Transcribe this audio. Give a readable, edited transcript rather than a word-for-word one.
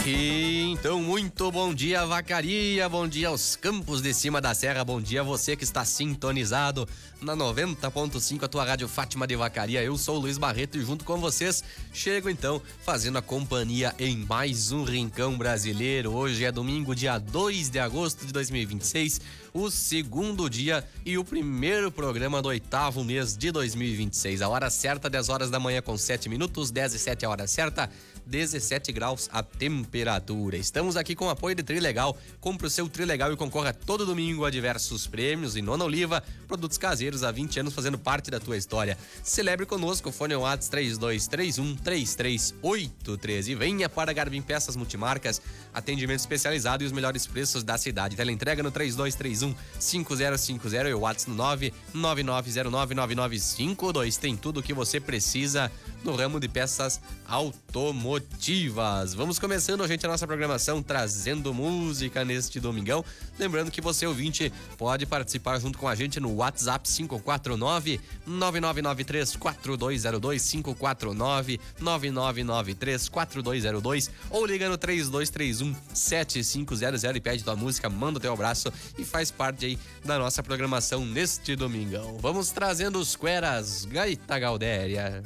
Então, muito bom dia, Vacaria, bom dia aos campos de cima da serra, bom dia a você que está sintonizado na 90.5, a tua rádio Fátima de Vacaria. Eu sou o Luiz Barreto e junto com vocês chego então fazendo a companhia em mais um Rincão Brasileiro. Hoje é domingo, dia 2 de agosto de 2026, o segundo dia e o primeiro programa do 8º mês de 2026. A hora certa, 10 horas da manhã com 7 minutos, 10 e 7 a hora certa, 17 graus a temperatura. Estamos aqui com o apoio de Trilegal. Compre o seu Trilegal e concorra todo domingo a diversos prêmios. E Nona Oliva, produtos caseiros há 20 anos fazendo parte da tua história. Celebre conosco, fone WhatsApp 3231-3383. E venha para Garbim Peças Multimarcas, atendimento especializado e os melhores preços da cidade. Teleentrega no 3231-5050 e o WhatsApp no 999099952. Tem tudo o que você precisa no ramo de peças automotivas. Vamos começando, gente, a nossa programação trazendo música neste domingão. Lembrando que você, ouvinte, pode participar junto com a gente no WhatsApp 549-9993-4202, 549-9993-4202, ou liga no 3231-7500 e pede tua música, manda o teu abraço e faz parte aí da nossa programação neste domingão. Vamos trazendo os Cueras, Gaita Gaudéria.